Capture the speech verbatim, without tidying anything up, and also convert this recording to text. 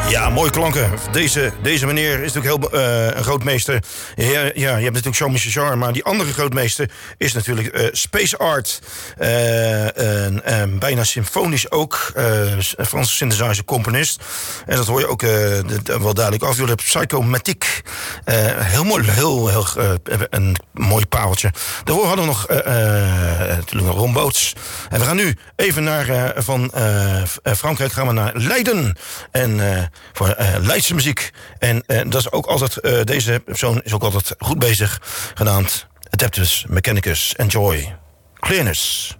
Ja, mooie klanken. Deze, deze meneer is natuurlijk heel uh, een grootmeester. Ja, ja, je hebt natuurlijk Jean-Michel Jarre, maar die andere grootmeester is natuurlijk uh, Space Art. Uh, en, en bijna symfonisch ook. Uh, Franse synthesizer componist. En dat hoor je ook uh, de, de, wel duidelijk af. Jullie hebben Psychomatic. Uh, heel mooi, heel, heel uh, een mooi pareltje. Daarvoor hadden we nog uh, uh, natuurlijk nog Ron Boots. En we gaan nu even naar uh, van uh, Frankrijk gaan we naar Leiden. En uh, voor uh, Leidse muziek. En uh, dat is ook altijd, uh, deze persoon is ook altijd goed bezig. Genaamd Adeptus Mechanicus. Enjoy. Clearness.